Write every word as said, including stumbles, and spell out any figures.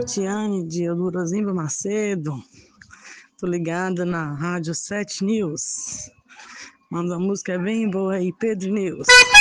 Tatiane de Eudorozimba Macedo. Tô ligada na Rádio sete News. Manda uma música bem boa aí, Pedro News.